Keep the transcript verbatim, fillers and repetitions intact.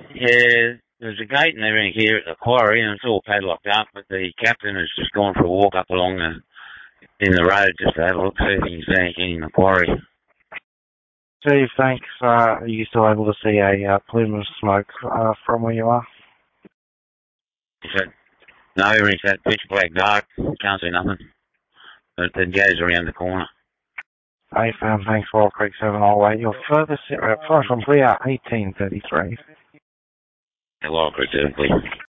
Yeah, there's a gate and everything here at the quarry, and it's all padlocked up, but the captain has just gone for a walk up along the, in the road just to have a look, see if he can see anything in the quarry. Steve, thanks. Uh, are you still able to see a uh, plume of smoke uh, from where you are? Is that, no, everything's that pitch black dark, can't see nothing. But the gate's around the corner. A F M, thanks, Wild Creek seven, I'll wait. Your furthest sit rep, flash on clear, eighteen thirty-three. Wild Creek seven, please.